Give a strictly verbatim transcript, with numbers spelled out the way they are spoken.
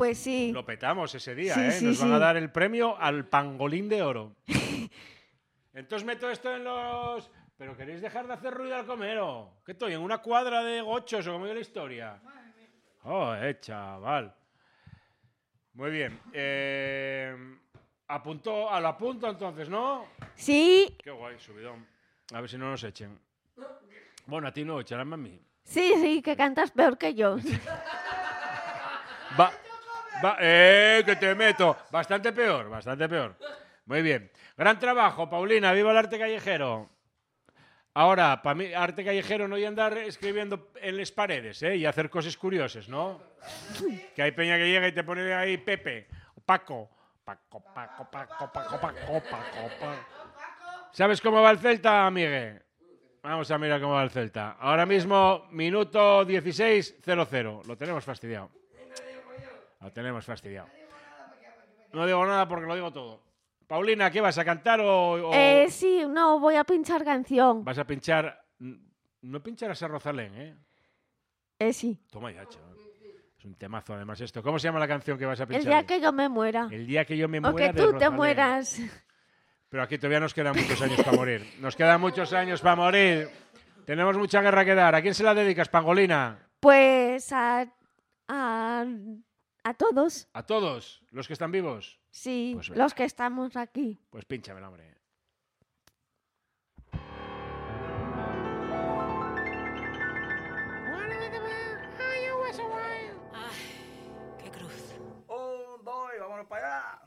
Pues sí. Lo petamos ese día, Sí, ¿eh? sí, Nos van sí. a dar el premio al pangolín de oro. Entonces meto esto en los... Pero queréis dejar de hacer ruido al comero. ¿Qué estoy? ¿En una cuadra de gochos o cómo es la historia? Oh, eh, chaval. Muy bien. Eh, apuntó, a lo apunto entonces, ¿no? Sí, Qué guay, subidón. A ver si no nos echen. Bueno, a ti no, echarán a mí. sí, sí, que cantas peor que yo. Va, va, eh, que te meto. Bastante peor, bastante peor. Muy bien. Gran trabajo, Paulina. Viva el arte callejero. Ahora, para mí, arte callejero no hay andar escribiendo en las paredes, ¿eh? Y hacer cosas curiosas, ¿no? Que hay peña que llega y te pone ahí Pepe, Paco, Paco, Paco, Paco, Paco, Paco, Paco, Paco. ¿Sabes cómo va el Celta, Miguel? Vamos a mirar cómo va el Celta. Ahora mismo, minuto dieciséis, cero cero. Lo tenemos fastidiado. Lo tenemos fastidiado. No digo nada porque lo digo todo. Paulina, ¿qué vas a cantar o...? o... Eh, sí, no, voy a pinchar canción. Vas a pinchar... No pincharás a Rosalén, ¿eh? Eh, sí. Toma ya, chaval. Es un temazo además esto. ¿Cómo se llama la canción que vas a pinchar? El día que yo me muera. El día que yo me O muera que de tú te Rosalén. mueras. Pero aquí todavía nos quedan muchos años para morir. Nos quedan muchos años para morir. Tenemos mucha guerra que dar. ¿A quién se la dedicas, Pangolina? Pues a, a, a todos. ¿A todos los que están vivos? Sí, Pues venga. los que estamos aquí. Pues pínchamela, hombre. Ay, qué cruz. Un, dos, y vámonos para allá.